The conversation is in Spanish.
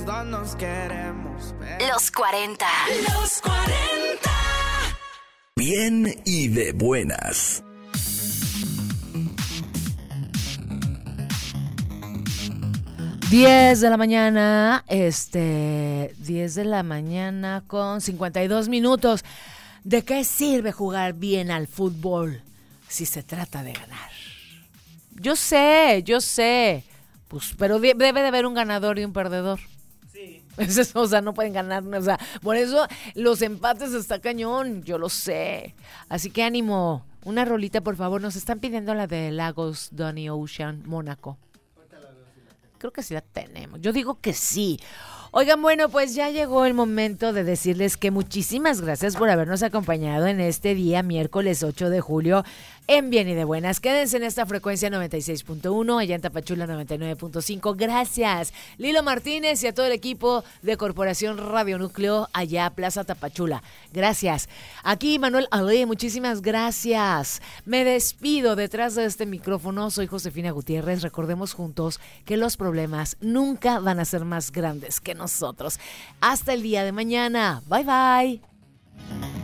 dos nos queremos. Los 40. Los 40. Bien y de buenas. Diez de la mañana, 10 de la mañana con 52 minutos. ¿De qué sirve jugar bien al fútbol si se trata de ganar? Yo sé, pues, pero debe de haber un ganador y un perdedor. Sí. O sea, no pueden ganar, o sea, por eso los empates está cañón, yo lo sé. Así que ánimo, una rolita por favor, nos están pidiendo la de Lagos, Donny Ocean, Mónaco. Creo que sí la tenemos. Yo digo que sí. Oigan, bueno, pues ya llegó el momento de decirles que muchísimas gracias por habernos acompañado en este día, miércoles 8 de julio, en Bien y de Buenas. Quédense en esta frecuencia 96.1, allá en Tapachula 99.5. Gracias, Lilo Martínez y a todo el equipo de Corporación Radio Núcleo, allá Plaza Tapachula. Gracias. Aquí Manuel Ale, muchísimas gracias. Me despido detrás de este micrófono. Soy Josefina Gutiérrez. Recordemos juntos que los problemas nunca van a ser más grandes que nosotros. Hasta el día de mañana. Bye, bye.